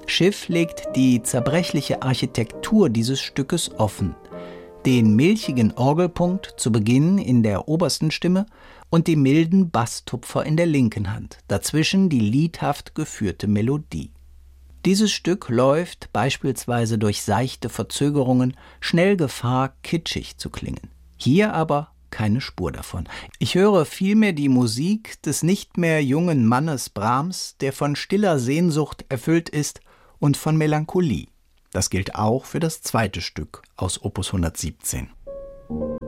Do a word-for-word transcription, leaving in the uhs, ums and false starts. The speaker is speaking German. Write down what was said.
Schiff legt die zerbrechliche Architektur dieses Stückes offen. Den milchigen Orgelpunkt zu Beginn in der obersten Stimme und die milden Basstupfer in der linken Hand, dazwischen die liedhaft geführte Melodie. Dieses Stück läuft beispielsweise durch seichte Verzögerungen schnell Gefahr, kitschig zu klingen. Hier aber keine Spur davon. Ich höre vielmehr die Musik des nicht mehr jungen Mannes Brahms, der von stiller Sehnsucht erfüllt ist und von Melancholie. Das gilt auch für das zweite Stück aus Opus hundertsiebzehn.